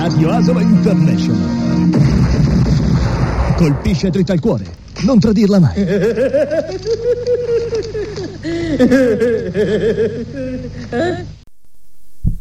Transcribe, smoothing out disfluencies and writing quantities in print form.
Radio Asola International. Colpisce dritta al cuore. Non tradirla mai.